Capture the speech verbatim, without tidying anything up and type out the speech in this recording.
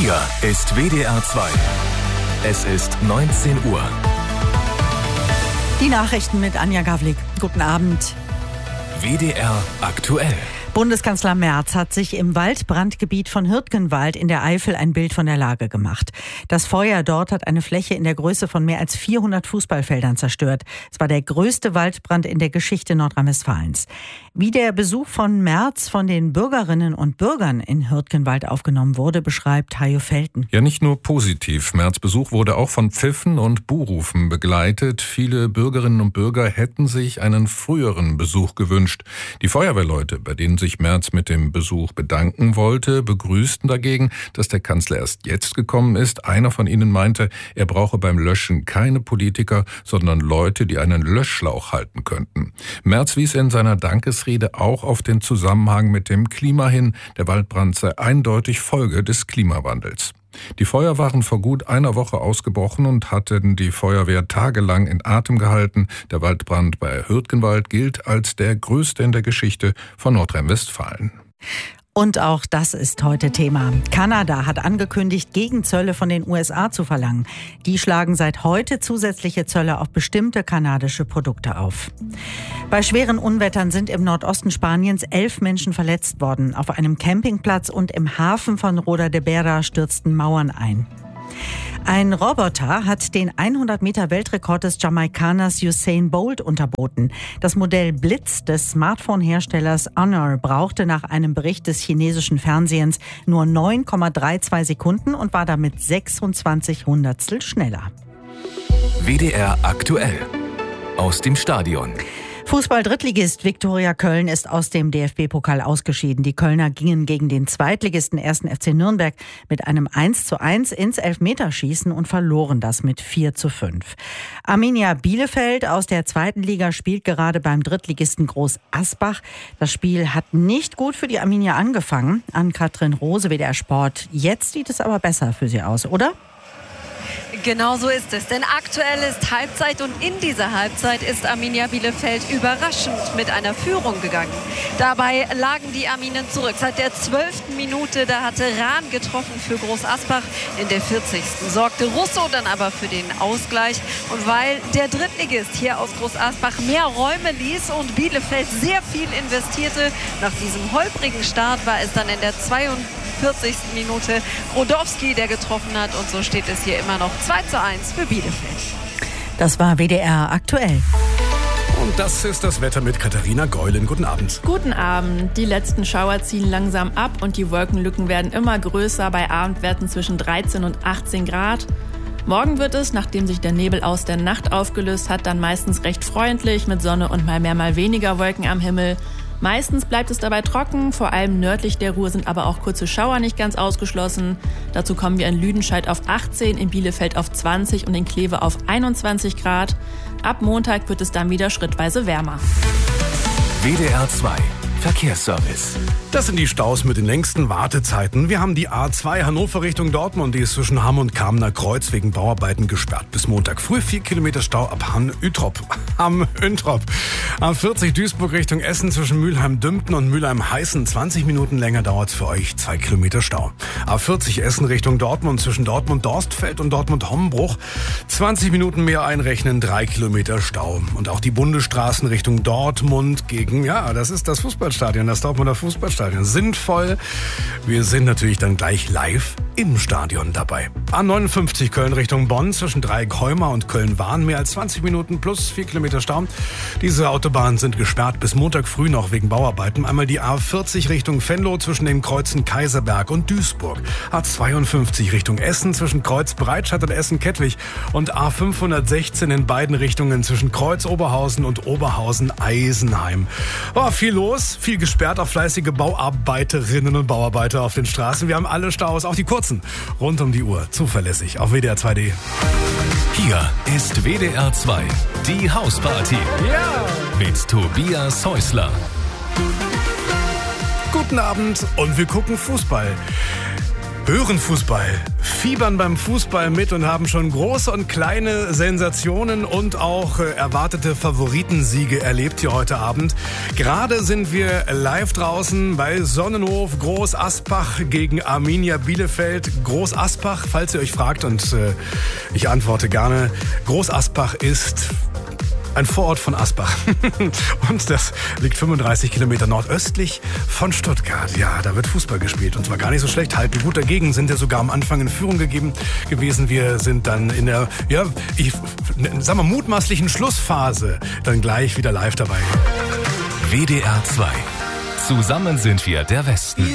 Hier ist W D R zwei. Es ist neunzehn Uhr. Die Nachrichten mit Anja Gawlik. Guten Abend. W D R aktuell. Bundeskanzler Merz hat sich im Waldbrandgebiet von Hürtgenwald in der Eifel ein Bild von der Lage gemacht. Das Feuer dort hat eine Fläche in der Größe von mehr als vierhundert Fußballfeldern zerstört. Es war der größte Waldbrand in der Geschichte Nordrhein-Westfalens. Wie der Besuch von Merz von den Bürgerinnen und Bürgern in Hürtgenwald aufgenommen wurde, beschreibt Hajo Felten. Ja, nicht nur positiv. Merz' Besuch wurde auch von Pfiffen und Buhrufen begleitet. Viele Bürgerinnen und Bürger hätten sich einen früheren Besuch gewünscht. Die Feuerwehrleute, bei denen sich Merz mit dem Besuch bedanken wollte, begrüßten dagegen, dass der Kanzler erst jetzt gekommen ist. Einer von ihnen meinte, er brauche beim Löschen keine Politiker, sondern Leute, die einen Löschschlauch halten könnten. Merz wies in seiner Dankesrede auch auf den Zusammenhang mit dem Klima hin. Der Waldbrand sei eindeutig Folge des Klimawandels. Die Feuer waren vor gut einer Woche ausgebrochen und hatten die Feuerwehr tagelang in Atem gehalten. Der Waldbrand bei Hürtgenwald gilt als der größte in der Geschichte von Nordrhein-Westfalen. Und auch das ist heute Thema. Kanada hat angekündigt, Gegenzölle von den U S A zu verlangen. Die schlagen seit heute zusätzliche Zölle auf bestimmte kanadische Produkte auf. Bei schweren Unwettern sind im Nordosten Spaniens elf Menschen verletzt worden. Auf einem Campingplatz und im Hafen von Roda de Berra stürzten Mauern ein. Ein Roboter hat den hundert Meter Weltrekord des Jamaikaners Usain Bolt unterboten. Das Modell Blitz des Smartphone-Herstellers Honor brauchte nach einem Bericht des chinesischen Fernsehens nur neun Komma zweiunddreißig Sekunden und war damit sechsundzwanzig Hundertstel schneller. W D R aktuell. Aus dem Stadion. Fußball-Drittligist Viktoria Köln ist aus dem D F B-Pokal ausgeschieden. Die Kölner gingen gegen den Zweitligisten ersten F C Nürnberg mit einem eins zu eins ins Elfmeterschießen und verloren das mit vier zu fünf. Arminia Bielefeld aus der zweiten Liga spielt gerade beim Drittligisten Groß Asbach. Das Spiel hat nicht gut für die Arminia angefangen. Ann-Kathrin Rose, W D R Sport. Jetzt sieht es aber besser für sie aus, oder? Genau so ist es, denn aktuell ist Halbzeit und in dieser Halbzeit ist Arminia Bielefeld überraschend mit einer Führung gegangen. Dabei lagen die Arminen zurück. Seit der zwölften Minute, da hatte Rahn getroffen für Groß Asbach. In der vierzigsten sorgte Russo dann aber für den Ausgleich. Und weil der Drittligist hier aus Groß Asbach mehr Räume ließ und Bielefeld sehr viel investierte, nach diesem holprigen Start war es dann in der zweiundvierzigsten Minute Rodowski, der getroffen hat. Und so steht es hier immer noch zwei zu eins für Bielefeld. Das war W D R aktuell. Und das ist das Wetter mit Katharina Geulen. Guten Abend. Guten Abend. Die letzten Schauer ziehen langsam ab und die Wolkenlücken werden immer größer bei Abendwerten zwischen dreizehn und achtzehn Grad. Morgen wird es, nachdem sich der Nebel aus der Nacht aufgelöst hat, dann meistens recht freundlich mit Sonne und mal mehr, mal weniger Wolken am Himmel. Meistens bleibt es dabei trocken, vor allem nördlich der Ruhr sind aber auch kurze Schauer nicht ganz ausgeschlossen. Dazu kommen wir in Lüdenscheid auf achtzehn, in Bielefeld auf zwanzig und in Kleve auf einundzwanzig Grad. Ab Montag wird es dann wieder schrittweise wärmer. W D R zwei Verkehrsservice. Das sind die Staus mit den längsten Wartezeiten. Wir haben die A zwei Hannover Richtung Dortmund, die ist zwischen Hamm und Kamener Kreuz wegen Bauarbeiten gesperrt bis Montag früh. Vier Kilometer Stau ab Hamm-Üntrop. Hamm-Üntrop. A vierzig Duisburg Richtung Essen zwischen Mülheim-Dümpten und Mülheim-Heißen. zwanzig Minuten länger dauert es für euch. Zwei Kilometer Stau. A vierzig Essen Richtung Dortmund zwischen Dortmund-Dorstfeld und Dortmund-Hommenbruch. zwanzig Minuten mehr einrechnen. Drei Kilometer Stau. Und auch die Bundesstraßen Richtung Dortmund gegen, ja, das ist das Fußballstadion, das Dortmunder Fußballstadion. Sind voll. Wir sind natürlich dann gleich live im Stadion dabei. A neunundfünfzig Köln Richtung Bonn zwischen Dreieck-Heuma und Köln-Wahn. Mehr als zwanzig Minuten plus vier Kilometer Stau. Diese Autobahnen sind gesperrt bis Montag früh noch wegen Bauarbeiten. Einmal die A vierzig Richtung Venlo zwischen den Kreuzen Kaiserberg und Duisburg. A zweiundfünfzig Richtung Essen zwischen Kreuz Breitscheid und Essen-Kettwig. Und A fünfhundertsechzehn in beiden Richtungen zwischen Kreuz Oberhausen und Oberhausen Eisenheim. War viel los, viel gesperrt, auch fleißige Bauarbeiterinnen und Bauarbeiter auf den Straßen. Wir haben alle Staus, auch die kurzen, rund um die Uhr. Zuverlässig auf W D R zwei Punkt D. Hier ist W D R zwei, die Hausparty. Ja! Mit Tobias Häusler. Guten Abend und wir gucken Fußball. hören Fußball, fiebern beim Fußball mit und haben schon große und kleine Sensationen und auch äh, erwartete Favoritensiege erlebt hier heute Abend. Gerade sind wir live draußen bei Sonnenhof Groß Asbach gegen Arminia Bielefeld. Groß Asbach, falls ihr euch fragt, und äh, ich antworte gerne, Groß Asbach ist ein Vorort von Asbach. Und das liegt fünfunddreißig Kilometer nordöstlich von Stuttgart. Ja, da wird Fußball gespielt. Und zwar gar nicht so schlecht. Halten gut dagegen. Sind ja sogar am Anfang in Führung gegeben gewesen. Wir sind dann in der, ja, ich sag mal, mutmaßlichen Schlussphase dann gleich wieder live dabei. W D R zwei. Zusammen sind wir der Westen.